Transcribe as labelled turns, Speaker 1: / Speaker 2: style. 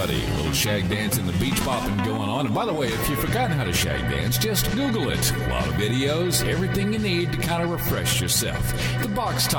Speaker 1: everybody. A little shag dancing, the beach bopping going on. And by the way, if you've forgotten how to shag dance, just Google it. A lot of videos, everything you need to kind of refresh yourself. The Box Top